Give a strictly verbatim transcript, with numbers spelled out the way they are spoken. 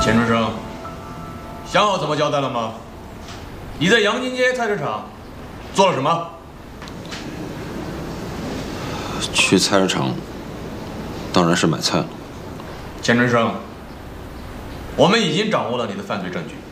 钱春生，想好怎么交代了吗？你在阳金街菜市场做了什么？ 去菜市场，当然是买菜了。 钱春生，我们已经掌握了你的犯罪证据。